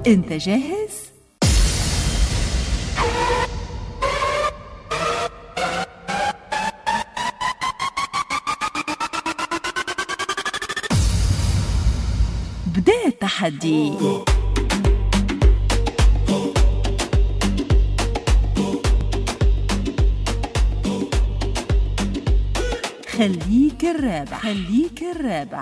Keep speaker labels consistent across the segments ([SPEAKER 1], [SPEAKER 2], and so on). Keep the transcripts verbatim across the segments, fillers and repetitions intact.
[SPEAKER 1] انت جاهز؟ بدأ التحدي. خليك الرابح، خليك الرابح.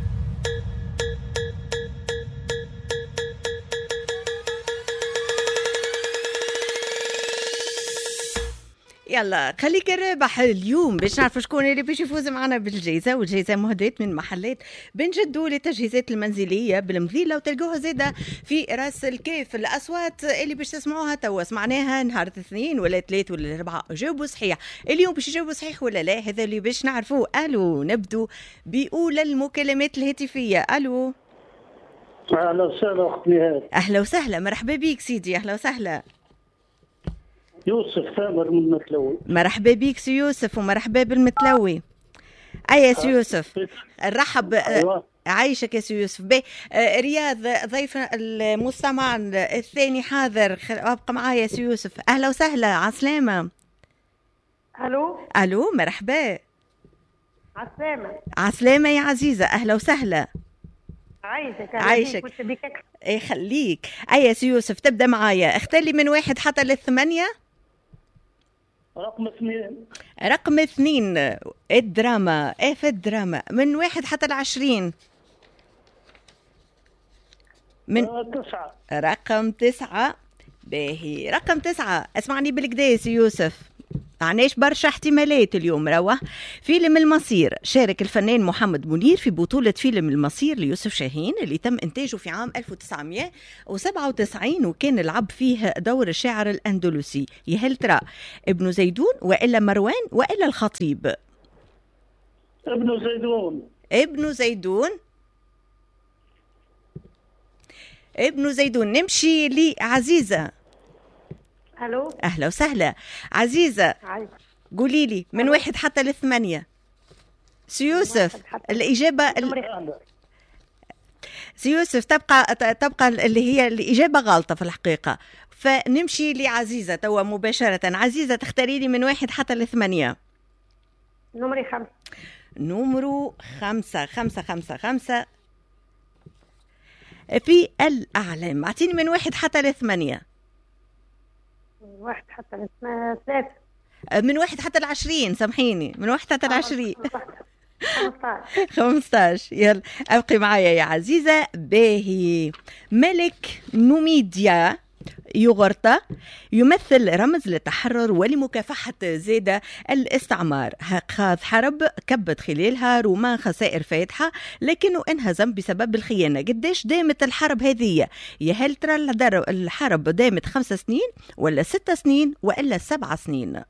[SPEAKER 2] يلا خليك الرابح. اليوم باش نعرف شكون اللي باش يفوز معنا بالجائزه، والجائزه مهداة من محلات بن جدو للتجهيزات المنزليه بالمظله، وتلقوها زاده في راس الكيف. الاصوات اللي باش تسمعوها توا سمعناها نهار الاثنين ولا ثلاث ولا اربعه، جاوبوا صحيح. اليوم باش يجاوبوا صحيح ولا لا؟ هذا اللي باش نعرفوه. الو، نبدو باولى المكالمات الهاتفيه. الو،
[SPEAKER 3] اهلا وسهلا اختي نهاد.
[SPEAKER 2] اهلا وسهلا، مرحبا بيك سيدي، اهلا وسهلا.
[SPEAKER 3] يوسف ثامر من المتلوي.
[SPEAKER 2] مرحبا بيك سي يوسف، ومرحبا بالمتلوي. اي سي يوسف، نرحب.
[SPEAKER 3] أيوة.
[SPEAKER 2] عايشك يا سي يوسف. بي رياض ضيف المستمع الثاني حاضر، ابقى معايا سي يوسف. اهلا وسهلا، عسلامة.
[SPEAKER 4] الو
[SPEAKER 2] الو، مرحبا.
[SPEAKER 4] عسلامة.
[SPEAKER 2] عسلامة يا عزيزة، اهلا وسهلا.
[SPEAKER 4] عايشك
[SPEAKER 2] عايشك. اي خليك. اي يا سي يوسف، تبدا معايا. اختار لي من واحد حتى للثمانية.
[SPEAKER 3] رقم اثنين.
[SPEAKER 2] رقم اثنين، الدراما. ايه في الدراما من واحد حتى العشرين. من
[SPEAKER 3] آه تسعة.
[SPEAKER 2] رقم تسعة. باهي، رقم تسعة. اسمعني بالكدا يا سي يوسف، معناش برشا احتمالات اليوم. روح فيلم المصير. شارك الفنان محمد منير في بطولة فيلم المصير ليوسف شاهين اللي تم إنتاجه في عام ألف وتسعمائة وسبعة وتسعين، وكان العب فيه دور الشاعر الأندلسي. يا هل ترى ابن زيدون وإلا مروان وإلا الخطيب؟
[SPEAKER 3] ابن زيدون.
[SPEAKER 2] ابن زيدون. ابن زيدون. نمشي لعزيزة.
[SPEAKER 4] الو،
[SPEAKER 2] أهلا وسهلا عزيزة.
[SPEAKER 4] عايش.
[SPEAKER 2] قولي لي من واحد حتى لثمانية. سي يوسف، الإجابة ال... سي يوسف تبقى تبقى اللي هي الإجابة غلطة في الحقيقة، فنمشي لعزيزة توا مباشرة. عزيزة، تختاري لي من واحد حتى لثمانية.
[SPEAKER 4] نمري خمسة.
[SPEAKER 2] نمرو خمسة. خمسة خمسة خمسة في الأعلام. أعطيني من واحد حتى لثمانية.
[SPEAKER 4] من واحد حتى لثمانية. ثلاثة.
[SPEAKER 2] من واحد حتى العشرين، سامحيني، من واحد حتى العشرين.
[SPEAKER 4] خمسطاش.
[SPEAKER 2] خمسطاش. يلا أبقي معايا يا عزيزة. باهي. ملك نوميديا يوغرتا يمثل رمز للتحرر ولمكافحة زادة الاستعمار. خاض حرب كبت خلالها رومان خسائر فادحة، لكنه انهزم بسبب الخيانة. قديش دامت الحرب هذه؟ يا هل ترى الحرب دامت خمس سنين ولا ست سنين ولا سبع سنين؟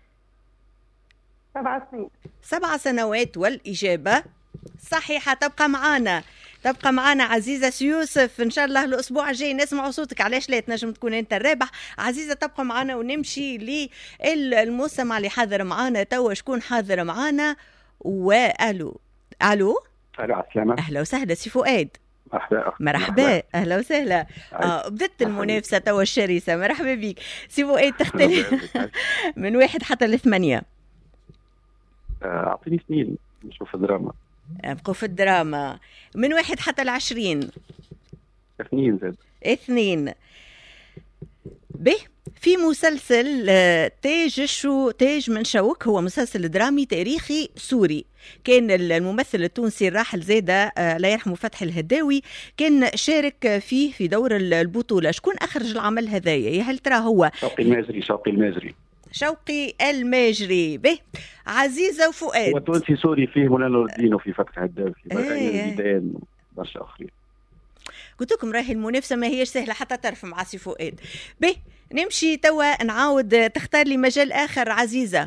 [SPEAKER 4] سبع سنين.
[SPEAKER 2] سبع سنوات، والإجابة صحيحة. تبقى معانا، تبقى معانا عزيزة. سيوسف، إن شاء الله الأسبوع الجاي نسمع صوتك، علاش لا تنجم تكون أنت الرابح. عزيزة تبقى معانا، ونمشي للمستمع اللي حاضر معانا توا. شكون حاضر معانا؟ والو. الو.
[SPEAKER 5] الو، عسلامة.
[SPEAKER 2] أهلا وسهلا سي فؤاد.
[SPEAKER 5] مرحبا.
[SPEAKER 2] مرحبا، أهلا وسهلا. آه بدت المنافسة توا الشرسة. مرحبا بيك سي فؤاد. تختلف من واحد حتى لثمانية.
[SPEAKER 5] أعطيني سنين نشوف الدراما.
[SPEAKER 2] أبقوا في الدراما. من واحد حتى العشرين.
[SPEAKER 5] اثنين زاد.
[SPEAKER 2] اثنين. به في مسلسل تاج الشو تاج من شوك، هو مسلسل درامي تاريخي سوري. كان الممثل التونسي الراحل زادة لا يرحمه فتحي الهداوي كان شارك فيه في دور البطولة. شكون أخرج العمل هذايا؟ يا هل ترى هو
[SPEAKER 5] شوقي المازري. شوقي المازري.
[SPEAKER 2] شوقي الماجري. به عزيزة وفؤاد.
[SPEAKER 5] هو تونسي سوري، فيه مولانا نور الدين وفي فتح الهداوي في
[SPEAKER 2] ايه.
[SPEAKER 5] برشا اخرين.
[SPEAKER 2] قلت لكم راهي المنافسة ما هيش سهلة حتى تعرف مع سي فؤاد. به نمشي توا نعاود. تختار لي مجال آخر عزيزة.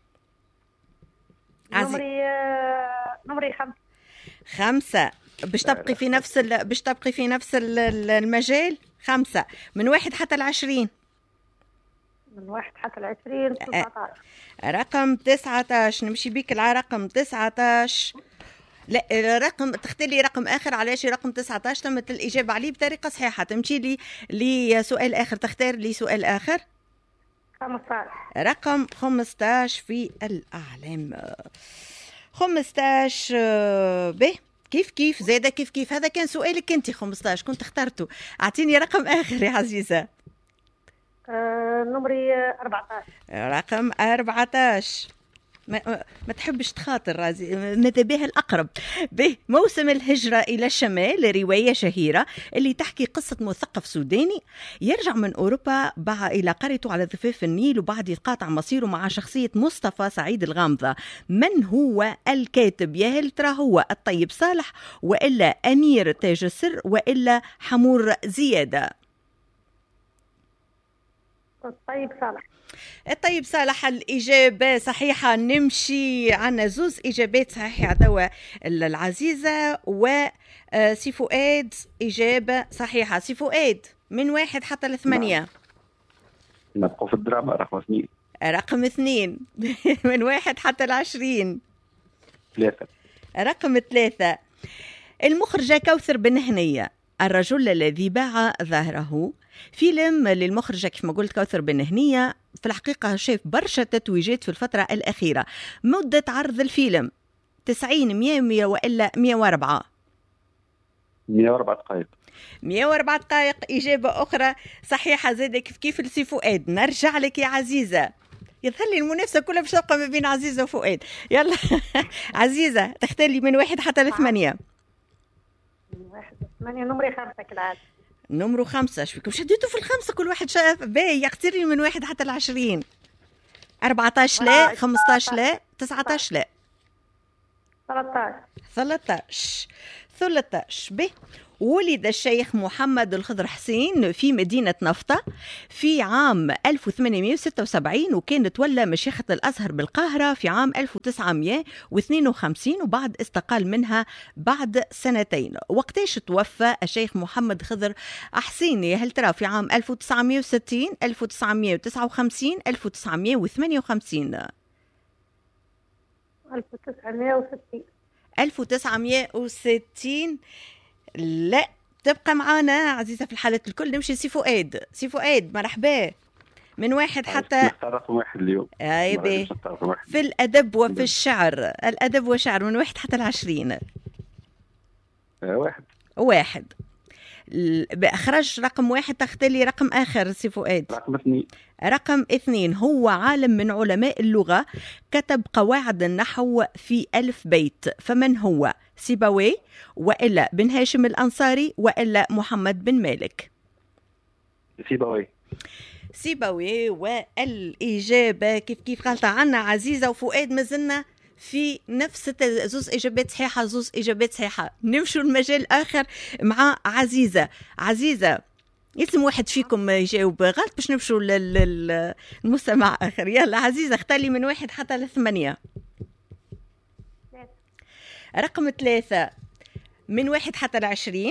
[SPEAKER 4] عزي... نمري نمري خمسة.
[SPEAKER 2] خمسة. باش تبقي في نفس ال... باش تبقي في نفس المجال. خمسة. من واحد حتى العشرين.
[SPEAKER 4] من واحد حتى العشرين. تسعة عشر.
[SPEAKER 2] رقم تسعة عشر. نمشي بيك على رقم تسعة عشر. لا رقم تختلي رقم آخر. علاش رقم تسعة عشر تمت الإجابة عليه بطريقة صحيحة. تمشي لي لسؤال آخر، تختار لي سؤال آخر.
[SPEAKER 4] خمسة عشر.
[SPEAKER 2] رقم خمسة عشر في الأعلام. خمسة عشر به كيف كيف زادة كيف كيف. هذا كان سؤالك انت. خمسة عشر كنت اخترته. اعطيني رقم آخر يا عزيزة.
[SPEAKER 4] آه، نمري أربعة عشر.
[SPEAKER 2] رقم أربعة عشر. ما, ما تحبش تخاطر رازي، ماذا بها الأقرب. به موسم الهجرة إلى الشمال، رواية شهيرة اللي تحكي قصة مثقف سوداني يرجع من أوروبا إلى قريته على ضفاف النيل، وبعد يتقاطع مصيره مع شخصية مصطفى سعيد الغامضة. من هو الكاتب؟ يا هل ترى هو الطيب صالح، وإلا أمير تاج السر، وإلا حمور زيادة؟
[SPEAKER 4] طيب صالح.
[SPEAKER 2] الطيب صالح الإجابة صحيحة. نمشي عنا زوز إجابات صحيحة توا العزيزة وسي فؤاد إجابة صحيحة. سي فؤاد من واحد حتى لثمانية.
[SPEAKER 5] نبقوا في الدراما رقم اثنين.
[SPEAKER 2] رقم اثنين. من واحد حتى العشرين.
[SPEAKER 5] ثلاثة.
[SPEAKER 2] رقم ثلاثة. المخرجة كوثر بن هنية، الرجل الذي باع ظهره. فيلم للمخرجة كيف ما قلت كوثر بن هنية، في الحقيقة شاف برشا تتويجات في الفترة الأخيرة. مدة عرض الفيلم تسعين مية مية وإلا مية وأربعة؟
[SPEAKER 5] مية وأربعة دقائق.
[SPEAKER 2] مية وأربعة دقائق. إجابة أخرى صحيحة زادة كيف كيف لسي فؤاد. نرجع لك يا عزيزة. يظهر لي المنافسة كلها باش تبقى ما بين عزيزة وفؤاد. يلا عزيزة تختاري من واحد حتى لثمانية.
[SPEAKER 4] من واحد لثمانية. نمري خمسة كالعادة.
[SPEAKER 2] نمرو خمسة. شفيكم شديتوا في الخمسة؟ كل واحد شاف باهي. اختاري من واحد حتى العشرين. أربعة عشر لا، خمسة عشر لا، تسعة عشر لا،
[SPEAKER 4] ثلاثة عشر.
[SPEAKER 2] ثلاثة عشر. ثلاثة عشر. به ولد الشيخ محمد الخضر حسين في مدينة نفطة في عام ألف وثمانمية وستة وسبعين، وكان تولى مشيخة الأزهر بالقاهرة في عام ألف وتسعمية واثنين وخمسين، وبعد استقال منها بعد سنتين. وقتاش توفى الشيخ محمد خضر حسين؟ هل ترى في عام ألف وتسعمية وستين، ألف وتسعمية وتسعة وخمسين، ألف وتسعمية وثمانية وخمسين؟
[SPEAKER 4] ألف وتسعمية وستين.
[SPEAKER 2] ألف وتسعمية وستين لا. تبقى معانا عزيزة في الحالات الكل. نمشي سي فؤاد. سي فؤاد مرحبا. من واحد حتى
[SPEAKER 5] رقم واحد اليوم.
[SPEAKER 2] اي بي في الأدب وفي الشعر. الأدب والشعر من واحد حتى العشرين.
[SPEAKER 5] آه واحد.
[SPEAKER 2] واحد. بأخرج رقم واحد. تختلي رقم آخر سي فؤاد.
[SPEAKER 5] رقم اثنين.
[SPEAKER 2] رقم اثنين. هو عالم من علماء اللغة، كتب قواعد النحو في ألف بيت. فمن هو؟ سيبويه، وإلا بن هاشم الأنصاري، وإلا محمد بن مالك؟
[SPEAKER 5] سيبويه.
[SPEAKER 2] سيبويه. والإجابة كيف كيف قالت عنا عزيزة وفؤاد. مازلنا في نفس زوز إجابات صحيحة. زوز إجابات صحيحة. نمشوا المجال آخر مع عزيزة. عزيزة اسم واحد فيكم يجاوب غلط باش نمشوا للمستمع آخر. يلا عزيزة اختاري من واحد حتى لثمانية. رقم ثلاثة. من واحد حتى العشرين.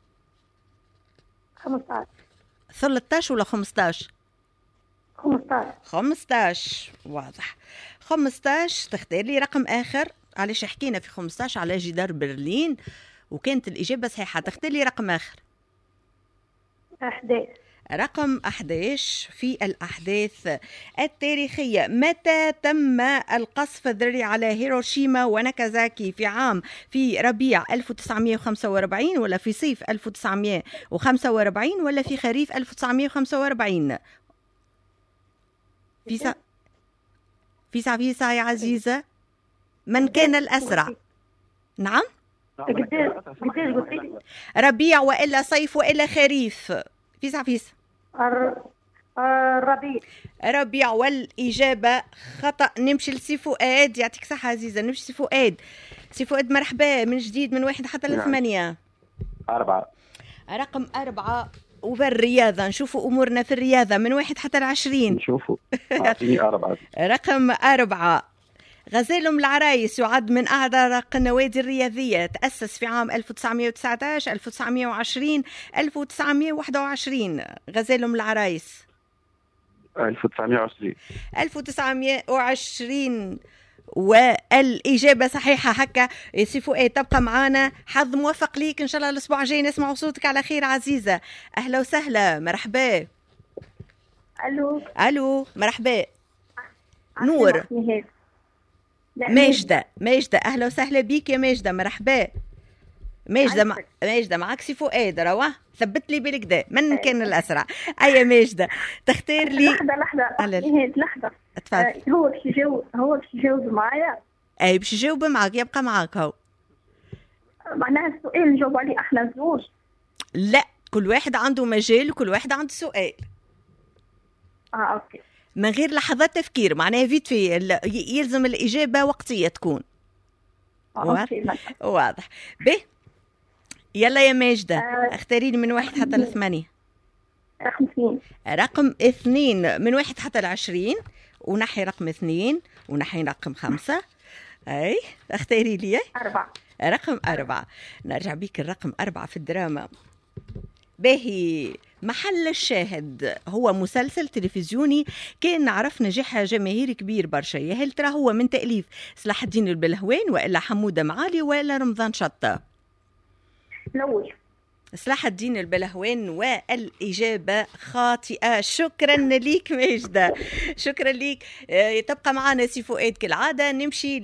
[SPEAKER 4] خمسة عشر.
[SPEAKER 2] ثلاثة عشر ولا خمسة عشر؟
[SPEAKER 4] خمسة عشر.
[SPEAKER 2] خمسة عشر. واضح. خمسة عشر. تختار لي رقم آخر. علاش حكينا في خمسة عشر على جدار برلين وكانت الإجابة صحيحة. تختار لي رقم آخر.
[SPEAKER 4] أحد عشر.
[SPEAKER 2] رقم أحد عشر في الأحداث التاريخية. متى تم القصف الذري على هيروشيما وناكازاكي؟ في عام في ربيع ألف وتسعمية وخمسة وأربعين، ولا في صيف ألف وتسعمية وخمسة وأربعين، ولا في خريف ألف وتسعمية وخمسة وأربعين؟ فيسا فيسا فيسا يا عزيزة. من كان الأسرع؟ نعم.
[SPEAKER 4] قديش قديش قلت لي؟
[SPEAKER 2] ربيع وإلا صيف وإلا خريف؟ فيسا فيسا.
[SPEAKER 4] الربيع.
[SPEAKER 2] ربيع. والإجابة خطأ. نمشي لسي فؤاد. يعطيك صحة عزيزة. نمشي سي فؤاد. سي فؤاد مرحبا. من جديد من واحد حتى لثمانية.
[SPEAKER 5] أربعة.
[SPEAKER 2] رقم أربعة. وبالرياضة نشوفوا أمورنا في الرياضة من واحد حتى العشرين.
[SPEAKER 5] نشوفوا. أعطيني أربعة.
[SPEAKER 2] رقم أربعة. غزال أم العرايس يعد من أعرق النوادي الرياضية. تأسس في عام ألف وتسعمية وتسعة عشر، ألف وتسعمية وعشرين، ألف وتسعمية وواحد وعشرين؟ غزال أم العرايس.
[SPEAKER 5] ألف وتسعمية وعشرين.
[SPEAKER 2] ألف وتسعمية وعشرين. والإجابة صحيحة. هكا سي فؤاد تبقى معانا، حظ موفق ليك إن شاء الله. الأسبوع الجاي نسمع صوتك على خير عزيزة. أهلا وسهلا، مرحبا.
[SPEAKER 6] الو
[SPEAKER 2] ألو مرحبا. نور.
[SPEAKER 6] لا،
[SPEAKER 2] ماجدة ماجدة أهلا وسهلا بيك يا ماجدة، مرحبا. ماجدة مع... ماجدة معك سي فؤاد، روا ثبت لي بالكدا من كان الأسرع. أي ماجدة تختار لي.
[SPEAKER 6] لحظة لحظة نهاد لحظة.
[SPEAKER 2] تفضل.
[SPEAKER 6] آه هو باش يجاوب هو باش يجاوب معايا.
[SPEAKER 2] أي باش يجاوب معك، يبقى معك هو.
[SPEAKER 6] معناها السؤال نجاوب عليه احنا زوج؟
[SPEAKER 2] لا، كل واحد عنده مجال وكل واحد عنده سؤال.
[SPEAKER 6] اه اوكي.
[SPEAKER 2] من غير لحظات تفكير، معناها فيت في ال- ي- يلزم الإجابة وقتية تكون.
[SPEAKER 6] آه اوكي مثلا.
[SPEAKER 2] واضح. به يلا يا ماجدة،
[SPEAKER 6] آه.
[SPEAKER 2] اختاري لي من واحد حتى لثمانية.
[SPEAKER 6] رقم اثنين.
[SPEAKER 2] رقم اثنين من واحد حتى العشرين، ونحي رقم اثنين ونحي رقم خمسة. اي اختاري لي.
[SPEAKER 6] أربعة.
[SPEAKER 2] رقم أربعة. نرجع بيك الرقم أربعة في الدراما. باهي. محل الشاهد هو مسلسل تلفزيوني كان نعرف نجاح جماهيري كبير برشا. يا هل ترى هو من تأليف صلاح الدين البلهوان وإلا حمودة معالي وإلا رمضان شطة؟
[SPEAKER 6] الأول.
[SPEAKER 2] صلاح الدين البلهوان، والإجابة خاطئة. شكرا ليك ماجدة، شكرا ليك. آه، تبقى معنا سي فؤاد كالعادة. نمشي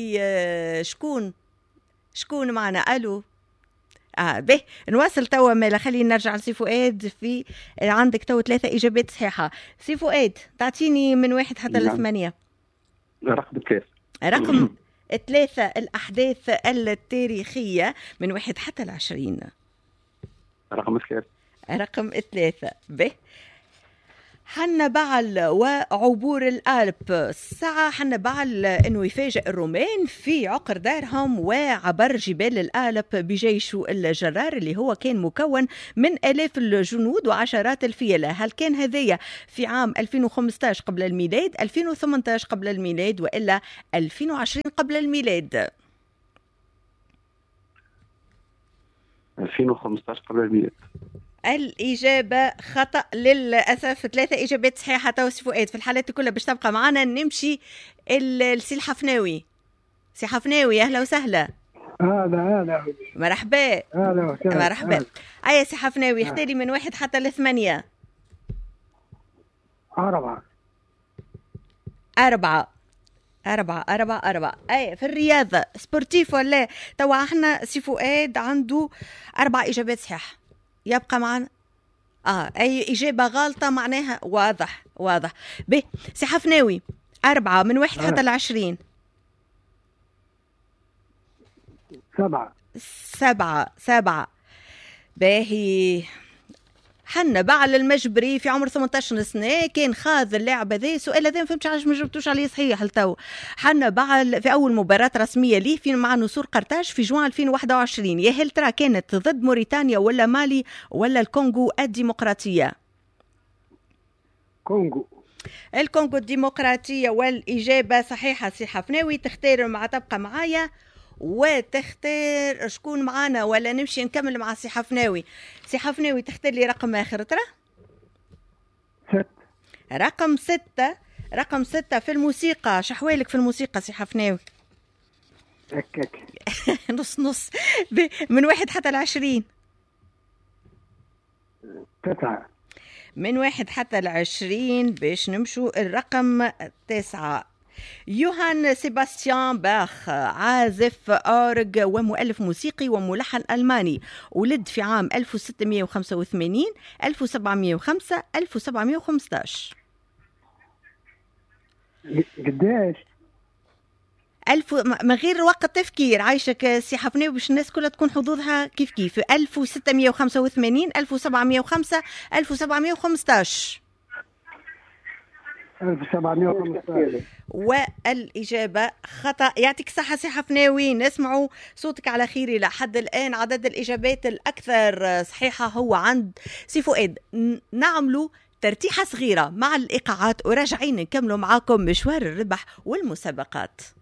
[SPEAKER 2] لشكون شكون معنا. ألو. آه به نواصل توا مالا. خلينا نرجع لسي فؤاد. في عندك تو ثلاثة إجابات صحيحة. سي فؤاد تعطيني من واحد حتى
[SPEAKER 5] نعم.
[SPEAKER 2] لثمانية.
[SPEAKER 5] رقم ثلاثة.
[SPEAKER 2] رقم ثلاثة الأحداث التاريخية من واحد حتى العشرين.
[SPEAKER 5] رقم ثلاثة.
[SPEAKER 2] رقم ثلاثة. به حنا بعل وعبور الألب. الساعة حنا بعل أنه يفاجئ الرومان في عقر دارهم وعبر جبال الألب بجيشه الجرار اللي هو كان مكون من آلاف الجنود وعشرات الفيلة. هل كان هذايا في عام ألفين وخمسة عشر قبل الميلاد، ألفين وثمانية عشر قبل الميلاد، وإلا ألفين وعشرين قبل الميلاد؟
[SPEAKER 5] ألفين وخمسة عشر قبل الميلاد.
[SPEAKER 2] الإجابة خطأ للأسف. ثلاثة إجابات صحيحة. توسي فؤاد في الحالات كلها باش تبقى معنا. نمشي السي الحفناوي. سي حفناوي أهلا وسهلا.
[SPEAKER 7] هذا هذا
[SPEAKER 2] مرحبا.
[SPEAKER 7] هذا
[SPEAKER 2] مرحبا. أي سي حفناوي اختاري من واحد حتى لثمانية.
[SPEAKER 7] أربعة.
[SPEAKER 2] أربعة. أربعة أربعة أربعة. أي في الرياضة سبورتيف ولا؟ توا احنا سي فؤاد عنده أربع إجابات صحيحة. يبقى معنا اه اي اجابه غلطه معناها واضح واضح. به سي حفناوي أربعة من واحد حتى العشرين.
[SPEAKER 7] سبعة.
[SPEAKER 2] سبعة. سبعة. باهي. حنا بعل المجبري في عمر ثمانية عشر سنة كان خاض اللعبة ذي. السؤال هذا ما فهمتش علاش ما جبتوش عليه صحيح لتو. حنا بعل في أول مباراة رسمية ليه في مع نسور قرطاج في جوان ألفين وواحد وعشرين. يا هل ترى كانت ضد موريتانيا ولا مالي ولا الكونغو الديمقراطية؟
[SPEAKER 7] كونغو.
[SPEAKER 2] الكونغو الديمقراطية. والإجابة صحيحة سي حفناوي. تختار مع تبقى معايا وتختار شكون معانا ولا نمشي نكمل مع سي حفناوي؟ سي حفناوي تختار لي رقم آخر ترى.
[SPEAKER 7] ست.
[SPEAKER 2] رقم ستة. رقم ستة في الموسيقى. شحوالك في الموسيقى سي حفناوي؟
[SPEAKER 7] هكاك.
[SPEAKER 2] نص نص. من واحد حتى العشرين.
[SPEAKER 7] تسعة.
[SPEAKER 2] من واحد حتى العشرين باش نمشوا الرقم تسعة. يوهان سيباستيان باخ عازف أورج ومؤلف موسيقي وملحن ألماني. ولد في عام ألف وستمائة وخمسة وثمانين، ألف وسبعمائة وخمسة، ألف وسبعمائة وخمسة عشر.
[SPEAKER 7] قداش؟
[SPEAKER 2] ألف من غير وقت تفكير. عايشك سي حفناوي باش الناس كلها تكون حظوظها كيف كيف. ألف وستمائة وخمسة وثمانين، ألف وسبعمائة وخمسة، ألف وسبعمائة وخمسة عشر.
[SPEAKER 7] ألف وسبعمائة وخمسة.
[SPEAKER 2] والإجابة خطأ. يعطيك صحة سي حفناوي. نسمعوا صوتك على خير. إلى حد الآن عدد الإجابات الأكثر صحيحة هو عند سي فؤاد. نعملوا ترتيحة صغيرة مع الإيقاعات وراجعين نكملوا معاكم مشوار الربح والمسابقات.